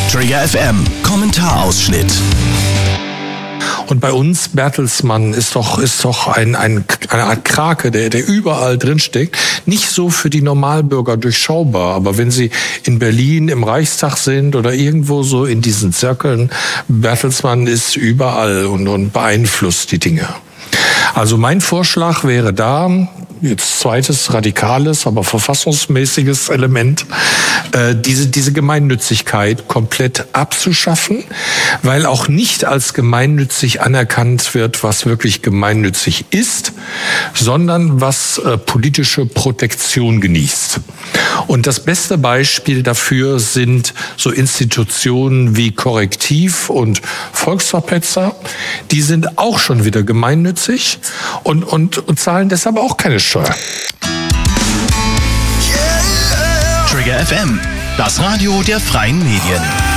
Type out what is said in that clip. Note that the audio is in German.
Trigger FM, Kommentarausschnitt. Und bei uns, Bertelsmann ist doch eine Art Krake, der überall drinsteckt. Nicht so für die Normalbürger durchschaubar, aber wenn Sie in Berlin im Reichstag sind oder irgendwo so in diesen Zirkeln, Bertelsmann ist überall und beeinflusst die Dinge. Also mein Vorschlag wäre da, jetzt zweites radikales, aber verfassungsmäßiges Element, diese Gemeinnützigkeit komplett abzuschaffen, weil auch nicht als gemeinnützig anerkannt wird, was wirklich gemeinnützig ist, sondern was politische Protektion genießt. Und das beste Beispiel dafür sind so Institutionen wie Korrektiv und Volksverpetzer. Die sind auch schon wieder gemeinnützig und zahlen deshalb auch keine Steuer. Trigger FM, das Radio der freien Medien.